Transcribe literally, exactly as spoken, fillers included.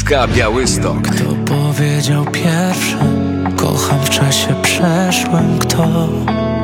K Białystok. Kto powiedział pierwszy? Kocham w czasie przeszłym. Kto?